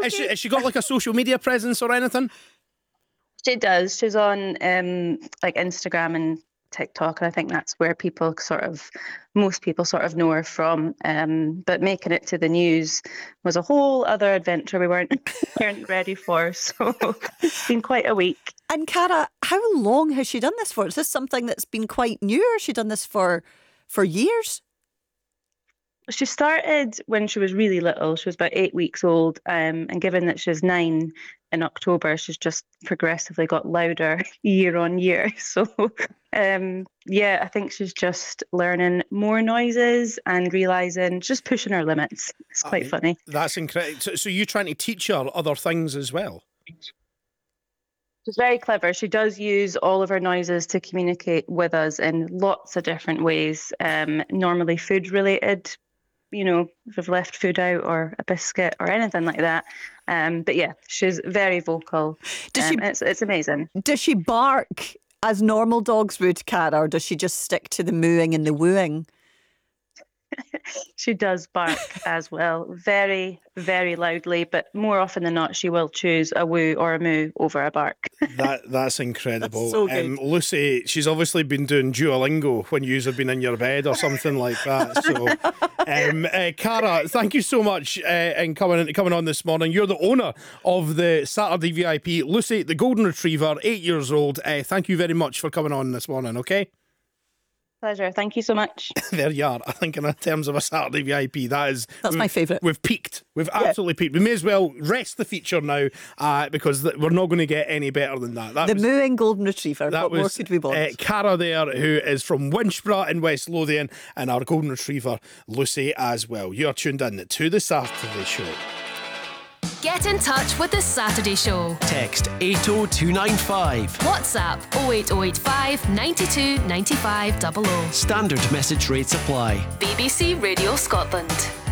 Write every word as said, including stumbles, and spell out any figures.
Has she, has she got like a social media presence or anything? She does. She's on um, like Instagram and TikTok, and I think that's where people sort of, most people sort of know her from. Um, but making it to the news was a whole other adventure we weren't weren't ready for. So it's been quite a week. And Cara, how long has she done this for? Is this something that's been quite new, or has she done this for for years? She started when she was really little. She was about eight weeks old. Um, and given that she's nine in October, she's just progressively got louder year on year. So, um, yeah, I think she's just learning more noises and realising, just pushing her limits. It's quite I, funny. That's incredible. So, so you're trying to teach her other things as well? She's very clever. She does use all of her noises to communicate with us in lots of different ways, um, normally food related. You know, if we've left food out or a biscuit or anything like that. Um, but yeah, she's very vocal. Does um, she, it's, it's amazing. Does she bark as normal dogs would, Cara, or does she just stick to the mooing and the wooing? She does bark as well, very, very loudly, but more often than not, she will choose a woo or a moo over a bark. That That's incredible. That's so good. Um, Lucy, she's obviously been doing Duolingo when you have been in your bed or something like that. So, um, uh, Cara, thank you so much uh, in coming, coming on this morning. You're the owner of the Saturday V I P. Lucy, the Golden Retriever, eight years old. Uh, thank you very much for coming on this morning, okay? Pleasure. Thank you so much. There you are. I think in terms of a Saturday V I P, that is... That's my favourite. We've peaked. We've Yeah. absolutely peaked. We may as well rest the feature now uh, because th- we're not going to get any better than that. That The was, mooing Golden Retriever. that What was more could we want? Uh, Cara there, who is from Winchborough in West Lothian, and our Golden Retriever, Lucy, as well. You're tuned in to The Saturday Show. Get in touch with The Saturday Show. Text eight oh two nine five. WhatsApp oh eight oh eight five ninety-two ninety-five double oh. Standard message rates apply. B B C Radio Scotland.